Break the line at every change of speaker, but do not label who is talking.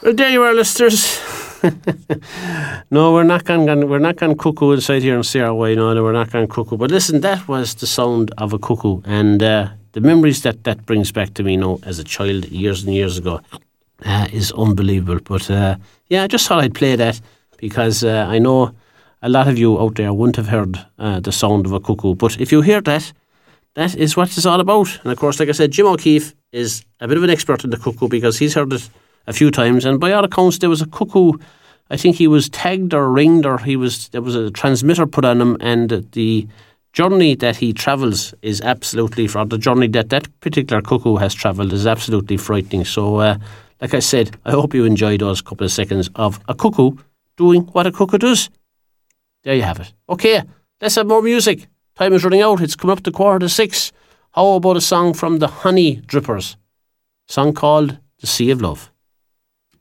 Well, there you are, listeners. No, we're not going cuckoo inside here in CRY. No, we're not going cuckoo. But listen, that was the sound of a cuckoo, and the memories that brings back to me, as a child years and years ago, is unbelievable. But I just thought I'd play that because I know a lot of you out there wouldn't have heard the sound of a cuckoo. But if you hear that, that is what it's all about. And of course, like I said, Jim O'Keefe is a bit of an expert in the cuckoo because he's heard it a few times, and by all accounts there was a cuckoo. I think he was tagged or ringed, or there was a transmitter put on him, and the journey that he travels is absolutely, for the journey that particular cuckoo has travelled is absolutely frightening. So like I said, I hope you enjoy those couple of seconds of a cuckoo doing what a cuckoo does. There you have it. Okay, let's have more music. Time is running out. It's come up to 5:45. How about a song from the Honey Drippers? A song called The Sea of Love.